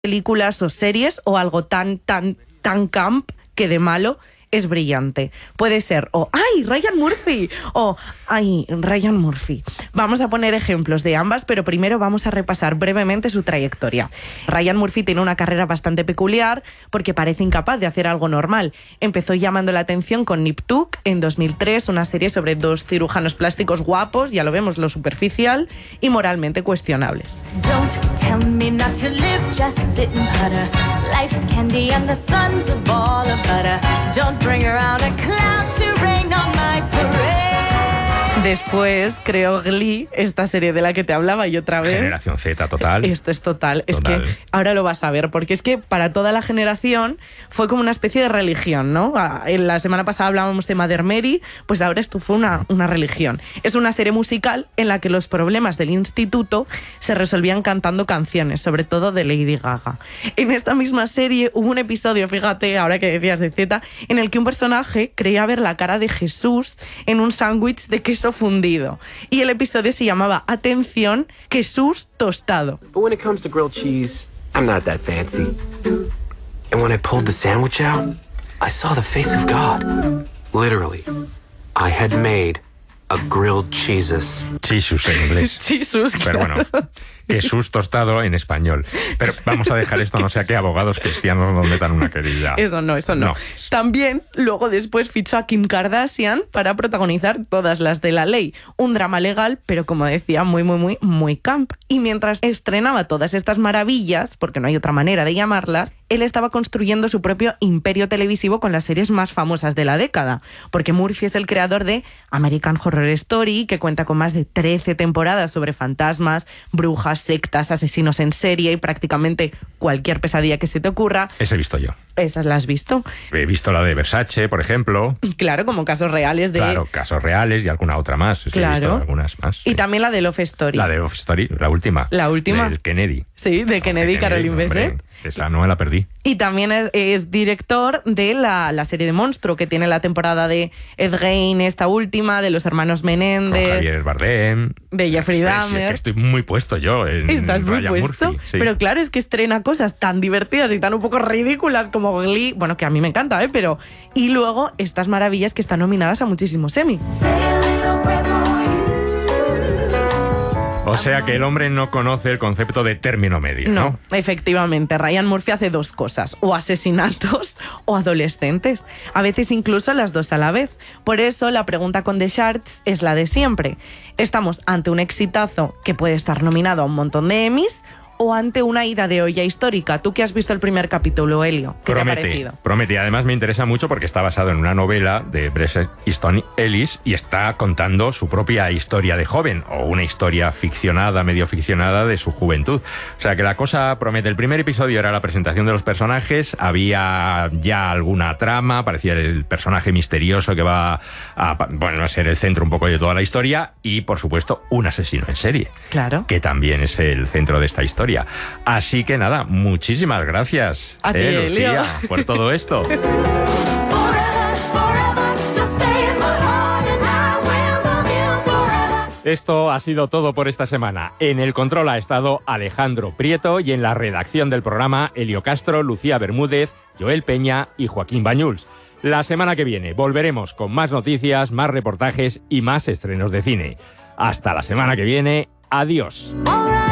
películas o series o algo tan camp que de malo es brillante. Puede ser ¡ay, Ryan Murphy! O ¡ay, Ryan Murphy! Vamos a poner ejemplos de ambas, pero primero vamos a repasar brevemente su trayectoria. Ryan Murphy tiene una carrera bastante peculiar porque parece incapaz de hacer algo normal. Empezó llamando la atención con Nip Tuck en 2003, una serie sobre dos cirujanos plásticos guapos, ya lo vemos, lo superficial y moralmente cuestionables. Don't tell me not to live, just sit and putter. Life's candy and the sun's a ball of butter. Don't bring around a cloud to rain on my parade. Después creó Glee, esta serie de la que te hablaba y otra vez. Generación Z, total. Esto es total. Es que ahora lo vas a ver, porque es que para toda la generación fue como una especie de religión, ¿no? La semana pasada hablábamos de Mother Mary, pues ahora esto fue una religión. Es una serie musical en la que los problemas del instituto se resolvían cantando canciones, sobre todo de Lady Gaga. En esta misma serie hubo un episodio, fíjate, ahora que decías de Z, en el que un personaje creía ver la cara de Jesús en un sándwich de queso fundido. Y el episodio se llamaba, atención, Jesús tostado. But when it comes to grilled cheese, I'm not that fancy. And when I pulled the sandwich out, I saw the face of God. Literally, I had made a grilled cheeses. Jesus en inglés. Jesus, pero claro. Bueno, Jesús tostado en español. Pero vamos a dejar esto, no sea que abogados cristianos nos metan una querida. Eso no. También, luego después fichó a Kim Kardashian para protagonizar Todas las de la ley. Un drama legal, pero como decía, muy camp. Y mientras estrenaba todas estas maravillas, porque no hay otra manera de llamarlas, él estaba construyendo su propio imperio televisivo con las series más famosas de la década. Porque Murphy es el creador de American Horror Story, que cuenta con más de 13 temporadas sobre fantasmas, brujas, sectas, asesinos en serie y prácticamente cualquier pesadilla que se te ocurra. Esa he visto yo. ¿Esas las has visto? He visto la de Versace, por ejemplo. Claro, como casos reales de... Claro, casos reales y alguna otra más. Claro. He visto algunas más. Sí. Y también la de Love Story. La de Love Story, la última. La última. Del Kennedy. Sí, de Kennedy y Caroline Bessette. Esa no me la perdí. Y también es director de la serie de Monstruo, que tiene la temporada de Ed Gein, esta última, de los hermanos Menéndez. Con Javier Bardem. De Jeffrey Dahmer. Es que estoy muy puesto yo en ¿Estás muy Ryan puesto? Murphy, sí. Pero claro, es que estrena cosas tan divertidas y tan un poco ridículas como Glee, bueno, que a mí me encanta, pero... Y luego estas maravillas que están nominadas a muchísimos Emmy. O sea que el hombre no conoce el concepto de término medio, ¿no? No, efectivamente. Ryan Murphy hace dos cosas, o asesinatos o adolescentes. A veces incluso las dos a la vez. Por eso la pregunta con The Sharks es la de siempre. ¿Estamos ante un exitazo que puede estar nominado a un montón de Emmys o ante una ida de olla histórica? Tú que has visto el primer capítulo, Elio, ¿qué te ha parecido? Promete. Además me interesa mucho porque está basado en una novela de Bret Easton Ellis y está contando su propia historia de joven, o una historia ficcionada, medio ficcionada, de su juventud. O sea que la cosa promete. El primer episodio era la presentación de los personajes, había ya alguna trama, parecía el personaje misterioso que va a ser el centro un poco de toda la historia, y por supuesto un asesino en serie. Claro. Que también es el centro de esta historia. Así que nada, muchísimas gracias, a ti, Lucía, por todo esto. Esto ha sido todo por esta semana. En el control ha estado Alejandro Prieto y en la redacción del programa Elio Castro, Lucía Bermúdez, Joel Peña y Joaquín Bañuls. La semana que viene volveremos con más noticias, más reportajes y más estrenos de cine. Hasta la semana que viene. Adiós.